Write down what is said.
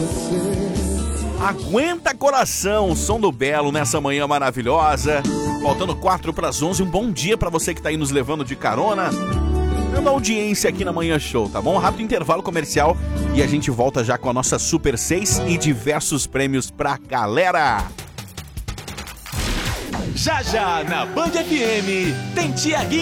Aguenta coração, o som do Belo nessa manhã maravilhosa. Faltando 4 para as 11, um bom dia para você que tá aí nos levando de carona. Dando audiência aqui na Manhã Show, tá bom? Rápido intervalo comercial e a gente volta já com a nossa Super 6 e diversos prêmios pra galera. Já já na Band FM tem Tiaguinho.